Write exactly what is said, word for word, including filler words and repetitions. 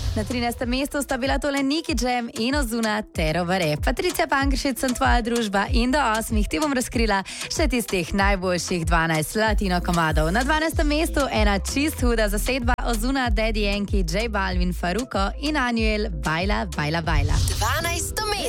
Na trinajstem mestu sta bila tole Nicky Jam in Ozuna Tero Vare. Patricija Pankršič, sem tvoja družba in do osmih ti bom razkrila še tistih najboljših dvanajst latino komadov. Na dvanajstem mestu ena čist huda zasedba Ozuna, Daddy Yankee, J Balvin, Faruko in Anuel, Baila, Baila, Baila.